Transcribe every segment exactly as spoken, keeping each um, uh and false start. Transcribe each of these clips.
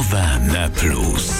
R M F Plus.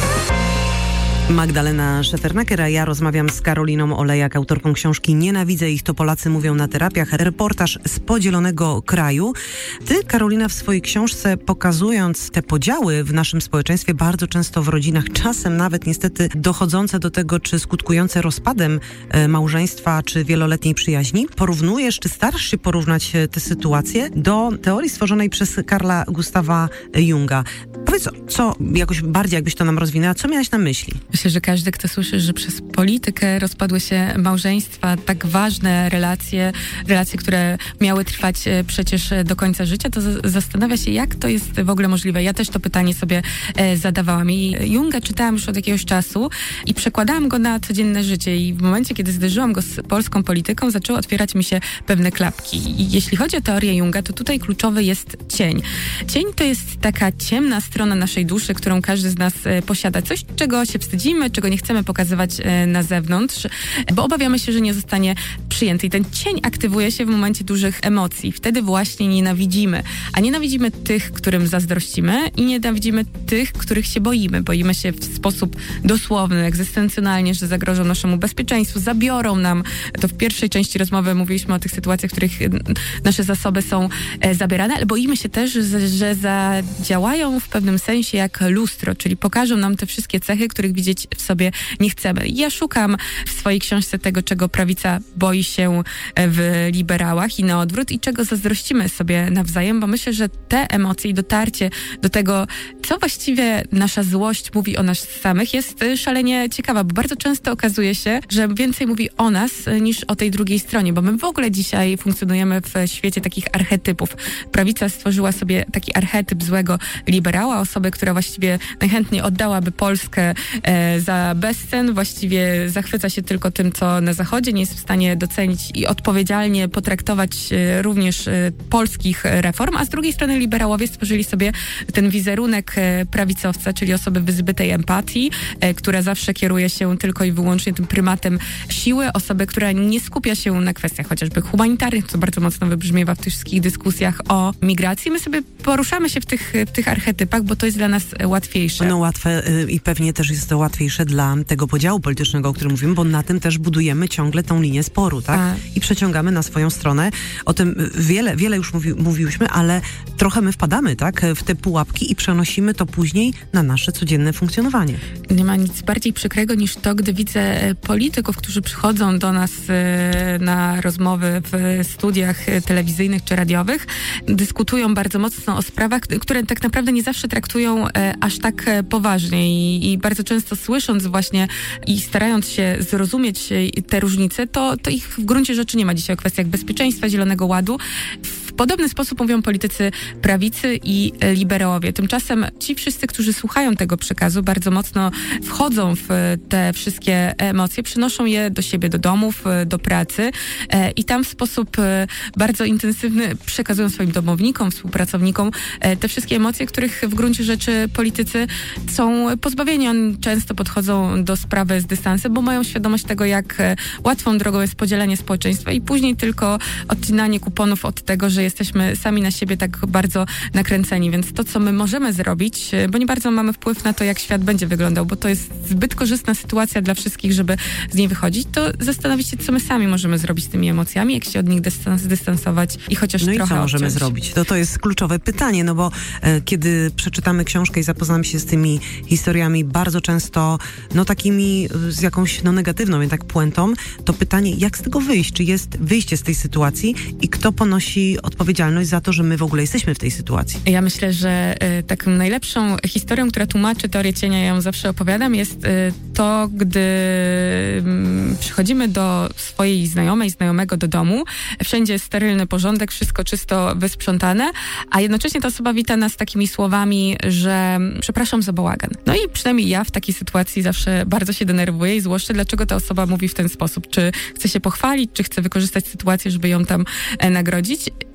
Magdalena Szefernaker, a ja rozmawiam z Karoliną Olejak, autorką książki Nienawidzę ich, to Polacy mówią na terapiach. Reportaż z podzielonego kraju. Ty, Karolina, w swojej książce, pokazując te podziały w naszym społeczeństwie, bardzo często w rodzinach, czasem nawet niestety dochodzące do tego, czy skutkujące rozpadem e, małżeństwa, czy wieloletniej przyjaźni, porównujesz, czy starasz się porównać te sytuacje do teorii stworzonej przez Carla Gustawa Junga. Powiedz, co jakoś bardziej, jakbyś to nam rozwinęła, co miałaś na myśli? Myślę, że każdy, kto słyszy, że przez politykę rozpadły się małżeństwa, tak ważne relacje, relacje, które miały trwać przecież do końca życia, to z- zastanawia się, jak to jest w ogóle możliwe. Ja też to pytanie sobie e, zadawałam i Junga czytałam już od jakiegoś czasu i przekładałam go na codzienne życie i w momencie, kiedy zderzyłam go z polską polityką, zaczęły otwierać mi się pewne klapki. I jeśli chodzi o teorię Junga, to tutaj kluczowy jest cień. Cień to jest taka ciemna strona naszej duszy, którą każdy z nas e, posiada. Coś, czego się wstydzimy, czego nie chcemy pokazywać e, na zewnątrz, bo obawiamy się, że nie zostanie przyjęty. I ten cień aktywuje się w momencie dużych emocji. Wtedy właśnie nienawidzimy. A nienawidzimy tych, którym zazdrościmy i nienawidzimy tych, których się boimy. Boimy się w sposób dosłowny, egzystencjonalnie, że zagrożą naszemu bezpieczeństwu, zabiorą nam. To w pierwszej części rozmowy mówiliśmy o tych sytuacjach, w których nasze zasoby są e, zabierane, ale boimy się też, że, że zadziałają w pewnym sensie jak lustro, czyli pokażą nam te wszystkie cechy, których widzieć w sobie nie chcemy. Ja szukam w swojej książce tego, czego prawica boi się w liberałach i na odwrót i czego zazdrościmy sobie nawzajem, bo myślę, że te emocje i dotarcie do tego, co właściwie nasza złość mówi o nas samych, jest szalenie ciekawa, bo bardzo często okazuje się, że więcej mówi o nas niż o tej drugiej stronie, bo my w ogóle dzisiaj funkcjonujemy w świecie takich archetypów. Prawica stworzyła sobie taki archetyp złego liberała, osoby, która właściwie najchętniej oddałaby Polskę e, za bezcen, właściwie zachwyca się tylko tym, co na Zachodzie, nie jest w stanie docenić i odpowiedzialnie potraktować e, również e, polskich reform, a z drugiej strony liberałowie stworzyli sobie ten wizerunek e, prawicowca, czyli osoby wyzbytej empatii, e, która zawsze kieruje się tylko i wyłącznie tym prymatem siły, osoby, która nie skupia się na kwestiach chociażby humanitarnych, co bardzo mocno wybrzmiewa w tych wszystkich dyskusjach o migracji. My sobie poruszamy się w tych, w tych archetypach, bo to jest dla nas łatwiejsze. No łatwe y, i pewnie też jest to łatwiejsze dla tego podziału politycznego, o którym mówimy, bo na tym też budujemy ciągle tą linię sporu, tak? A. I przeciągamy na swoją stronę. O tym wiele, wiele już mówi, mówiłyśmy, ale trochę my wpadamy, tak? W te pułapki i przenosimy to później na nasze codzienne funkcjonowanie. Nie ma nic bardziej przykrego niż to, gdy widzę polityków, którzy przychodzą do nas na rozmowy w studiach telewizyjnych czy radiowych, dyskutują bardzo mocno o sprawach, które tak naprawdę nie zawsze traktują aż tak poważnie i, i bardzo często słysząc właśnie i starając się zrozumieć te różnice, to, to ich w gruncie rzeczy nie ma dzisiaj o kwestiach bezpieczeństwa, Zielonego Ładu. W podobny sposób mówią politycy prawicy i liberałowie. Tymczasem ci wszyscy, którzy słuchają tego przekazu, bardzo mocno wchodzą w te wszystkie emocje, przynoszą je do siebie, do domów, do pracy i tam w sposób bardzo intensywny przekazują swoim domownikom, współpracownikom te wszystkie emocje, których w gruncie rzeczy politycy są pozbawieni. Oni często podchodzą do sprawy z dystansem, bo mają świadomość tego, jak łatwą drogą jest podzielenie społeczeństwa i później tylko odcinanie kuponów od tego, że jesteśmy sami na siebie tak bardzo nakręceni. Więc to, co my możemy zrobić, bo nie bardzo mamy wpływ na to, jak świat będzie wyglądał, bo to jest zbyt korzystna sytuacja dla wszystkich, żeby z niej wychodzić, to zastanowić się, co my sami możemy zrobić z tymi emocjami, jak się od nich dystans, dystansować i chociaż no trochę i co możemy odciąć. zrobić? To, to jest kluczowe pytanie, no bo e, kiedy przeczytamy książkę i zapoznamy się z tymi historiami bardzo często, no takimi z jakąś no negatywną jednak puentą, to pytanie, jak z tego wyjść? Czy jest wyjście z tej sytuacji i kto ponosi odpowiedzialność za to, że my w ogóle jesteśmy w tej sytuacji? Ja myślę, że y, taką najlepszą historią, która tłumaczy teorię cienia, ja ją zawsze opowiadam, jest y, to, gdy y, przychodzimy do swojej znajomej, znajomego do domu, wszędzie jest sterylny porządek, wszystko czysto wysprzątane, a jednocześnie ta osoba wita nas takimi słowami, że przepraszam za bałagan. No i przynajmniej ja w takiej sytuacji zawsze bardzo się denerwuję i złoszczę, dlaczego ta osoba mówi w ten sposób. Czy chce się pochwalić, czy chce wykorzystać sytuację, żeby ją tam e, nagrodzić.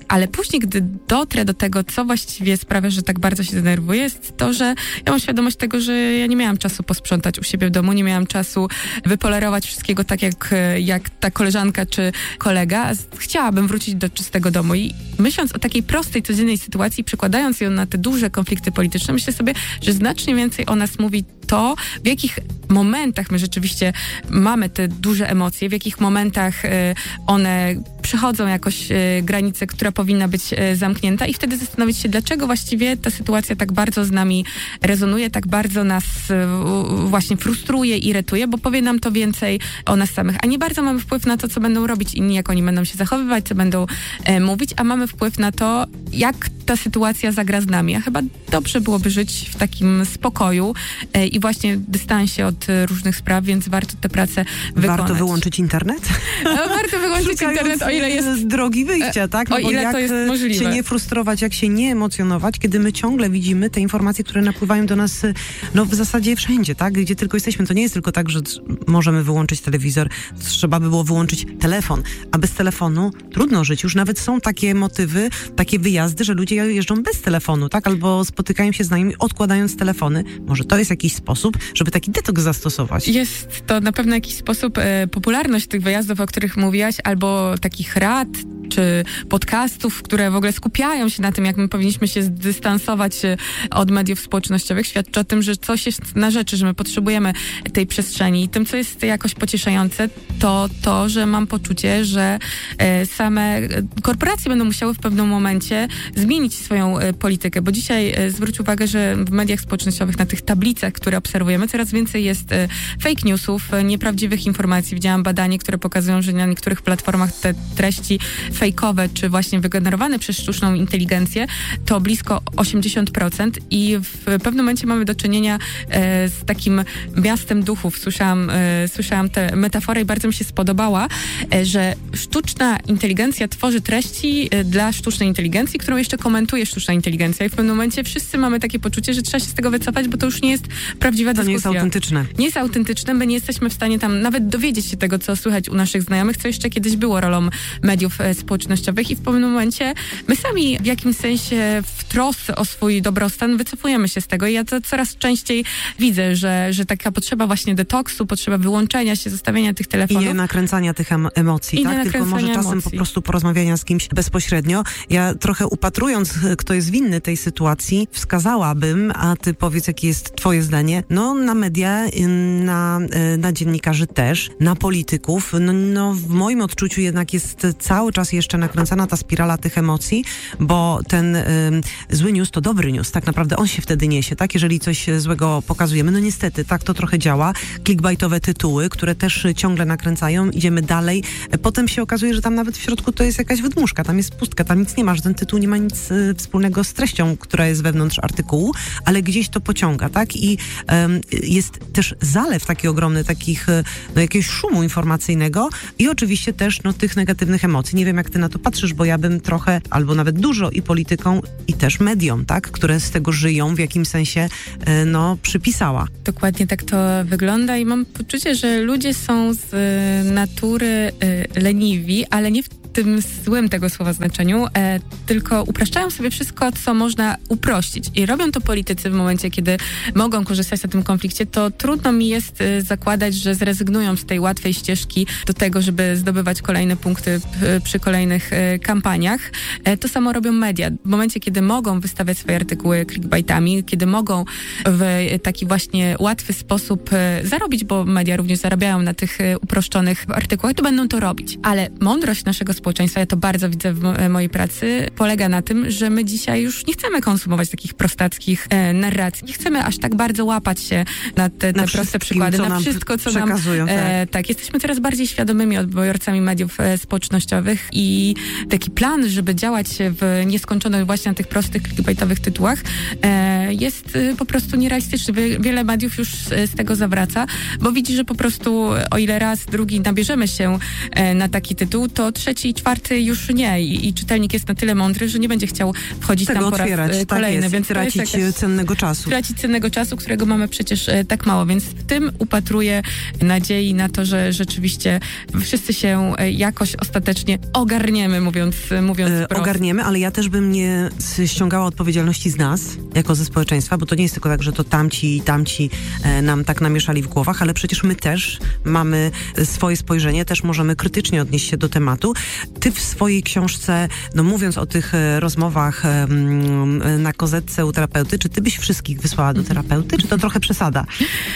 Ale później, gdy dotrę do tego, co właściwie sprawia, że tak bardzo się denerwuję, jest to, że ja mam świadomość tego, że ja nie miałam czasu posprzątać u siebie w domu, nie miałam czasu wypolerować wszystkiego tak jak, jak ta koleżanka czy kolega. Chciałabym wrócić do czystego domu i myśląc o takiej prostej, codziennej sytuacji, przekładając ją na te duże konflikty polityczne, myślę sobie, że znacznie więcej o nas mówi to, w jakich momentach my rzeczywiście mamy te duże emocje, w jakich momentach y, one przechodzą jakoś y, granicę, która powinna być y, zamknięta i wtedy zastanowić się, dlaczego właściwie ta sytuacja tak bardzo z nami rezonuje, tak bardzo nas y, właśnie frustruje, irytuje, bo powie nam to więcej o nas samych, a nie bardzo mamy wpływ na to, co będą robić inni, jak oni będą się zachowywać, co będą y, mówić, a mamy wpływ na to, jak ta sytuacja zagra z nami. A chyba dobrze byłoby żyć w takim spokoju y, i właśnie dystansie od różnych spraw, więc warto tę pracę wykonać. Warto wyłączyć internet? No, warto wyłączyć internet, o ile jest... drogi wyjścia, tak? No o ile jak to jest możliwe. się nie frustrować, jak się nie emocjonować, kiedy my ciągle widzimy te informacje, które napływają do nas, no w zasadzie wszędzie, tak? Gdzie tylko jesteśmy. To nie jest tylko tak, że możemy wyłączyć telewizor, trzeba by było wyłączyć telefon, a bez telefonu trudno żyć. Już nawet są takie motywy, takie wyjazdy, że ludzie jeżdżą bez telefonu, tak? Albo spotykają się z nami, odkładając telefony. Może to jest jakiś sposób, żeby taki detoks zastosować. Jest to na pewno jakiś sposób. E, popularność tych wyjazdów, o których mówiłaś, albo takich rad, czy podcastów, które w ogóle skupiają się na tym, jak my powinniśmy się zdystansować od mediów społecznościowych, świadczy o tym, że coś jest na rzeczy, że my potrzebujemy tej przestrzeni. I tym, co jest jakoś pocieszające, to to, że mam poczucie, że e, same korporacje będą musiały w pewnym momencie zmienić swoją e, politykę, bo dzisiaj e, zwróć uwagę, że w mediach społecznościowych, na tych tablicach, które obserwujemy, coraz więcej jest e, fake newsów, e, nieprawdziwych informacji. Widziałam badanie, które pokazują, że na niektórych platformach te treści fejkowe, czy właśnie wygenerowane przez sztuczną inteligencję, to blisko osiemdziesiąt procent i w pewnym momencie mamy do czynienia e, z takim miastem duchów. Słyszałam, e, słyszałam tę metaforę i bardzo mi się spodobała, e, że sztuczna inteligencja tworzy treści e, dla sztucznej inteligencji, którą jeszcze komentuje sztuczna inteligencja i w pewnym momencie wszyscy mamy takie poczucie, że trzeba się z tego wycofać, bo to już nie jest prawdziwa to dyskusja. To nie jest autentyczne. Nie jest autentyczne, my nie jesteśmy w stanie tam nawet dowiedzieć się tego, co słychać u naszych znajomych, co jeszcze kiedyś było rolą mediów e, społecznościowych i w pewnym momencie my sami w jakimś sensie w trosce o swój dobrostan wycofujemy się z tego i ja to coraz częściej widzę, że, że taka potrzeba właśnie detoksu, potrzeba wyłączenia się, zostawienia tych telefonów. I nie nakręcania tych em- emocji, I tak? Tylko może czasem emocji. po prostu porozmawiania z kimś bezpośrednio. Ja trochę upatrując, kto jest winny tej sytuacji, wskazałabym, a ty powiedz, jakie jest twoje zdanie, no na media, na, na dziennikarzy też, na polityków. No, no w moim odczuciu jednak jest cały czas jeszcze nakręcana ta spirala tych emocji, bo ten y, zły news to dobry news. Tak naprawdę on się wtedy niesie, tak? Jeżeli coś złego pokazujemy, no niestety, tak to trochę działa. Clickbaitowe tytuły, które też ciągle nakręcają, idziemy dalej. Potem się okazuje, że tam nawet w środku to jest jakaś wydmuszka, tam jest pustka, tam nic nie ma, że ten tytuł nie ma nic y, wspólnego z treścią, która jest wewnątrz artykułu, ale gdzieś to pociąga, tak? I y, jest też zalew taki ogromny, takich, y, no jakiegoś szumu informacyjnego i oczywiście też, no tych negatywnych emocji. Nie wiem, jak ty na to patrzysz, bo ja bym trochę, albo nawet dużo i polityką, i też mediom, tak? Które z tego żyją, w jakimś sensie, y, no, przypisała. Dokładnie tak to wygląda i mam poczucie, że ludzie są z y, natury y, leniwi, ale nie w tym złym tego słowa znaczeniu, e, tylko upraszczają sobie wszystko, co można uprościć. I robią to politycy w momencie, kiedy mogą korzystać na tym konflikcie, to trudno mi jest e, zakładać, że zrezygnują z tej łatwej ścieżki do tego, żeby zdobywać kolejne punkty p, przy kolejnych e, kampaniach. E, to samo robią media. W momencie, kiedy mogą wystawiać swoje artykuły clickbaitami, kiedy mogą w taki właśnie łatwy sposób e, zarobić, bo media również zarabiają na tych e, uproszczonych artykułach, to będą to robić. Ale mądrość naszego społeczeństwa, ja to bardzo widzę w mo- mojej pracy, polega na tym, że my dzisiaj już nie chcemy konsumować takich prostackich e, narracji. Nie chcemy aż tak bardzo łapać się na te, te proste przykłady, na wszystko, co nam... E, tak. tak, jesteśmy coraz bardziej świadomymi odbiorcami mediów e, społecznościowych i taki plan, żeby działać w nieskończoność właśnie na tych prostych clickbaitowych tytułach e, jest e, po prostu nierealistyczny. Wiele mediów już z, z tego zawraca, bo widzi, że po prostu o ile raz, drugi nabierzemy się e, na taki tytuł, to trzeci trzeci, czwarty już nie. I, i czytelnik jest na tyle mądry, że nie będzie chciał wchodzić Tego tam po raz otwierać, kolejny. tak jest, więc tracić to jest jakaś, cennego czasu. Tracić cennego czasu, którego mamy przecież tak mało, więc w tym upatruję nadziei na to, że rzeczywiście wszyscy się jakoś ostatecznie ogarniemy, mówiąc, mówiąc e, prosto. Ogarniemy, ale ja też bym nie ściągała odpowiedzialności z nas, jako ze społeczeństwa, bo to nie jest tylko tak, że to tamci i tamci e, nam tak namieszali w głowach, ale przecież my też mamy swoje spojrzenie, też możemy krytycznie odnieść się do tematu. Ty w swojej książce, no mówiąc o tych e, rozmowach e, m, na kozetce u terapeuty, czy ty byś wszystkich wysłała do terapeuty, czy to trochę przesada?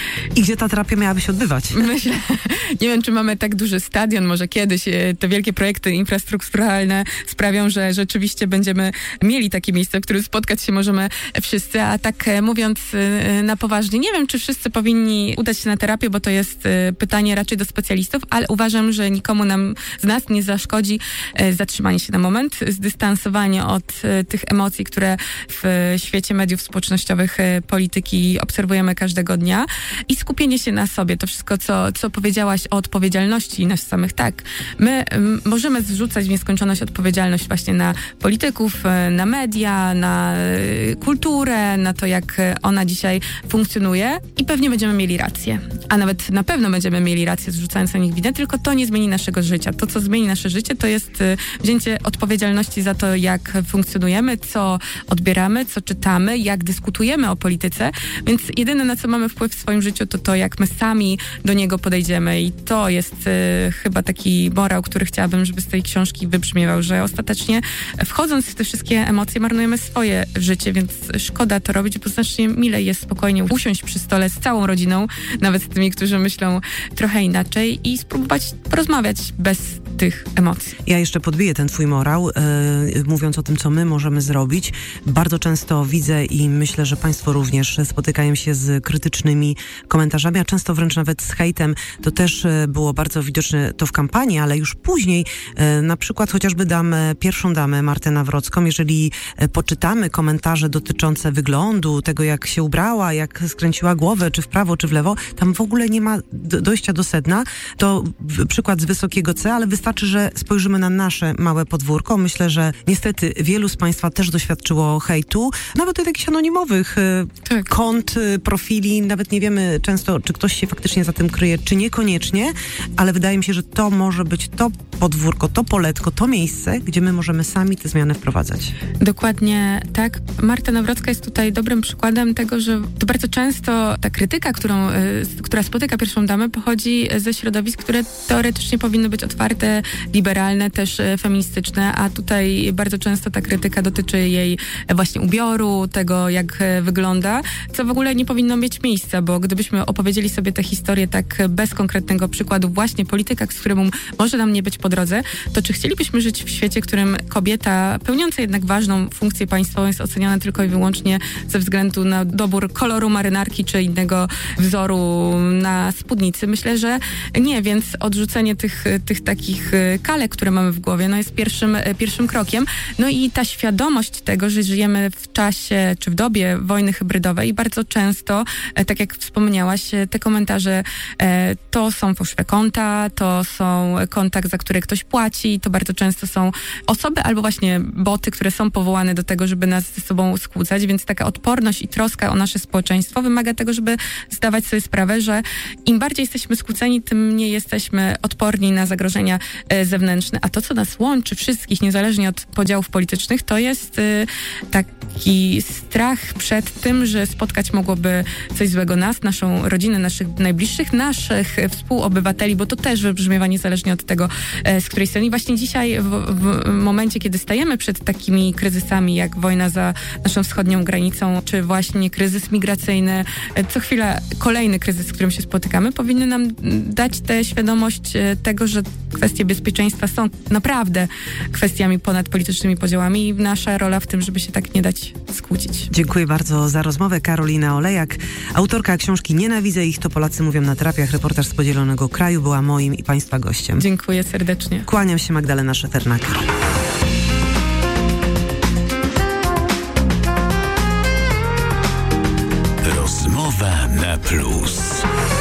I gdzie ta terapia miałaby się odbywać? Myślę, nie wiem, czy mamy tak duży stadion, może kiedyś e, te wielkie projekty infrastrukturalne sprawią, że rzeczywiście będziemy mieli takie miejsce, w którym spotkać się możemy wszyscy, a tak e, mówiąc e, na poważnie, nie wiem, czy wszyscy powinni udać się na terapię, bo to jest e, pytanie raczej do specjalistów, ale uważam, że nikomu nam z nas nie zaszkodzi e, zatrzymanie się na moment, zdystansowanie od e, tych emocji, które w świecie mediów społecznościowych, e, polityki obserwujemy każdego dnia i skupienie się na sobie. To wszystko, co, co powiedziałaś o odpowiedzialności nas samych, tak. My m, możemy zrzucać w nieskończoność odpowiedzialność właśnie na polityków, e, na media, na e, kulturę, na to, jak ona dzisiaj funkcjonuje i pewnie będziemy mieli rację. A nawet na pewno będziemy mieli rację, zrzucając na nich winę, tylko to nie zmieni naszego życia. To, co zmieni nasze życie, to jest e, wzięcie odpowiedzialności za to, jak funkcjonujemy, co odbieramy, co czytamy, jak dyskutujemy o polityce, więc jedyne, na co mamy wpływ w swoim życiu, to to, jak my sami do niego podejdziemy i to jest e, chyba taki morał, który chciałabym, żeby z tej książki wybrzmiewał, że ostatecznie wchodząc w te wszystkie emocje, marnujemy swoje życie, więc szkoda to robić, bo znacznie milej jest spokojnie usiąść przy stole z całą rodziną, nawet z tymi, którzy myślą trochę inaczej i spróbować porozmawiać bez tych emocji. Ja jeszcze podbiję ten twój morał, yy, mówiąc o tym, co my możemy zrobić. Bardzo często widzę i myślę, że państwo również spotykają się z krytycznymi komentarzami, a często wręcz nawet z hejtem. To też yy, było bardzo widoczne to w kampanii, ale już później, yy, na przykład chociażby damę, pierwszą damę Martę Nawrocką, jeżeli yy, poczytamy komentarze dotyczące wyglądu, tego jak się ubrała, jak skręciła głowę, czy w prawo, czy w lewo, tam w ogóle nie ma do, dojścia do sedna. To w, przykład z wysokiego C, ale wystarczy, że spojrzymy na nasze małe podwórko. Myślę, że niestety wielu z państwa też doświadczyło hejtu, nawet od jakichś anonimowych tak. kont, profili, nawet nie wiemy często, czy ktoś się faktycznie za tym kryje, czy niekoniecznie, ale wydaje mi się, że to może być to podwórko, to poletko, to miejsce, gdzie my możemy sami te zmiany wprowadzać. Dokładnie tak. Marta Nawrocka jest tutaj dobrym przykładem tego, że to bardzo często ta krytyka, którą, która spotyka pierwszą damę, pochodzi ze środowisk, które teoretycznie powinny być otwarte, liberalne, też feministyczne, a tutaj bardzo często ta krytyka dotyczy jej właśnie ubioru, tego jak wygląda, co w ogóle nie powinno mieć miejsca, bo gdybyśmy opowiedzieli sobie tę historię tak bez konkretnego przykładu właśnie polityka, z którym może nam nie być po drodze, to czy chcielibyśmy żyć w świecie, w którym kobieta pełniąca jednak ważną funkcję państwową jest oceniana tylko i wyłącznie ze względu na dobór koloru marynarki czy innego wzoru na spódnicy? Myślę, że nie, więc odrzucenie tych, tych takich kalek, które mamy w głowie, no jest pierwszym, pierwszym krokiem. No i ta świadomość tego, że żyjemy w czasie czy w dobie wojny hybrydowej i bardzo często, tak jak wspomniałaś, te komentarze to są fałszywe konta, to są konta, za które ktoś płaci, to bardzo często są osoby albo właśnie boty, które są powołane do tego, żeby nas ze sobą skłócać, więc taka odporność i troska o nasze społeczeństwo wymaga tego, żeby zdawać sobie sprawę, że im bardziej jesteśmy skłóceni, tym mniej jesteśmy odporni na zagrożenia e, zewnętrzne. A to, co nas łączy wszystkich, niezależnie od podziałów politycznych, to jest e, taki strach przed tym, że spotkać mogłoby coś złego nas, naszą rodzinę, naszych najbliższych, naszych współobywateli, bo to też wybrzmiewa niezależnie od tego, e, z której strony. I właśnie dzisiaj, w, w momencie, kiedy stajemy przed takimi kryzysami, jak wojna za naszą wschodnią granicą, czy właśnie kryzys migracyjny, e, co chwila kolejny kryzys, z którym się spotykamy, powinny nam dać tę świadomość e, tego, że kwestie bezpieczeństwa są naprawdę kwestiami ponad politycznymi podziałami i nasza rola w tym, żeby się tak nie dać skłócić. Dziękuję bardzo za rozmowę. Karolina Olejak, autorka książki Nienawidzę ich, to Polacy mówią na terapiach. Reportaż z podzielonego kraju, była moim i państwa gościem. Dziękuję serdecznie. Kłaniam się, Magdalena Szefernak. Rozmowa na plus.